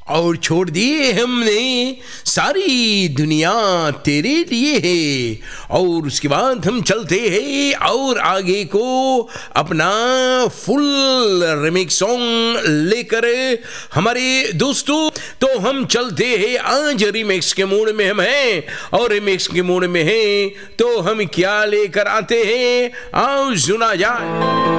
और छोड़ दिए हमने सारी दुनिया तेरे लिए है। और उसके बाद हम चलते हैं और आगे को अपना फुल रिमिक्स सॉन्ग लेकर हमारे दोस्तों। तो हम चलते हैं, आज रिमिक्स के मूड में हम हैं और रिमिक्स के मूड में हैं, तो हम क्या लेकर आते हैं आओ सुना जाए।